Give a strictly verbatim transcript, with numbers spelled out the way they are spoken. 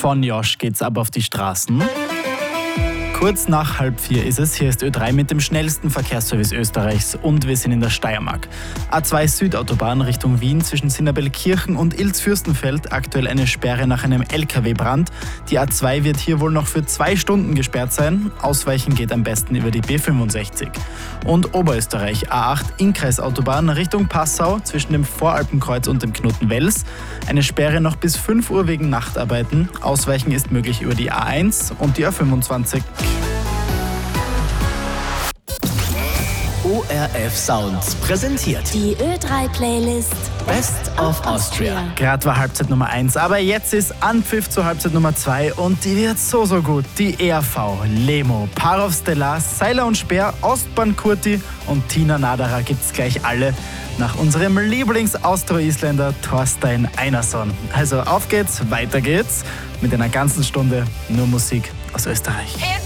Von Josh geht's ab auf die Straßen. Kurz nach halb vier ist es. Hier ist Ö drei mit dem schnellsten Verkehrsservice Österreichs und wir sind in der Steiermark. A zwei Südautobahn Richtung Wien zwischen Sinnerbellkirchen und Ilz-Fürstenfeld. Aktuell eine Sperre nach einem L K W-Brand. Die A zwei wird hier wohl noch für zwei Stunden gesperrt sein. Ausweichen geht am besten über die B fünfundsechzig. Und Oberösterreich A acht Innkreisautobahn Richtung Passau zwischen dem Voralpenkreuz und dem Knoten Wels. Eine Sperre noch bis fünf Uhr wegen Nachtarbeiten. Ausweichen ist möglich über die A eins und die A fünfundzwanzig. O R F Sounds präsentiert Die Ö drei Playlist Best of Austria. Gerade war Halbzeit Nummer eins, aber jetzt ist Anpfiff zur Halbzeit Nummer zwei und die wird so, so gut. Die E R V, Lemo, Parov Stellar, Seiler und Speer, Ostbahn Kurti und Tina Naderer gibt's gleich alle nach unserem Lieblings-Austro-Isländer Thorstein Einarsson. Also auf geht's, weiter geht's mit einer ganzen Stunde nur Musik aus Österreich.